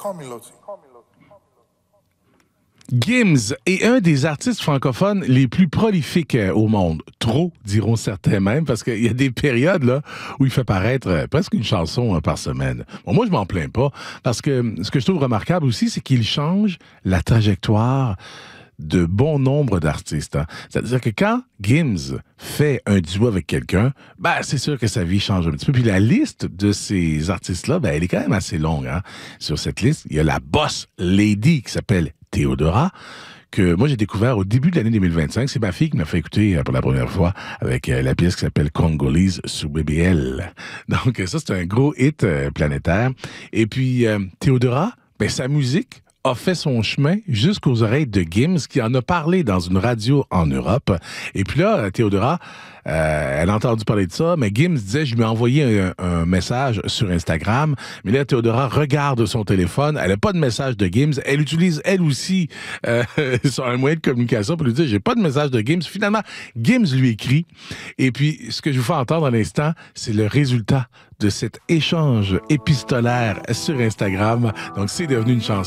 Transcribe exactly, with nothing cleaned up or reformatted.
Gims est un des artistes francophones les plus prolifiques au monde. Trop, diront certains même, parce qu'il y a des périodes là où il fait paraître presque une chanson par semaine. Bon, moi, je m'en plains pas, parce que ce que je trouve remarquable aussi, c'est qu'il change la trajectoire de bon nombre d'artistes. Hein. C'est-à-dire que quand Gims fait un duo avec quelqu'un, ben, c'est sûr que sa vie change un petit peu. Puis la liste de ces artistes-là, ben, elle est quand même assez longue. Hein. Sur cette liste, il y a la boss lady qui s'appelle Théodora, que moi j'ai découvert au début de l'année deux mille vingt-cinq. C'est ma fille qui m'a fait écouter pour la première fois avec la pièce qui s'appelle Congolese sous B B L. Donc ça, c'est un gros hit euh, planétaire. Et puis euh, Théodora, ben, sa musique a fait son chemin jusqu'aux oreilles de Gims, qui en a parlé dans une radio en Europe. Et puis là, Théodora, euh, elle a entendu parler de ça, mais Gims disait, je lui ai envoyé un, un message sur Instagram, mais là, Théodora regarde son téléphone, elle n'a pas de message de Gims, elle utilise elle aussi euh, un moyen de communication pour lui dire, j'ai pas de message de Gims. Finalement, Gims lui écrit, et puis ce que je vous fais entendre à l'instant, c'est le résultat de cet échange épistolaire sur Instagram. Donc, c'est devenu une chanson.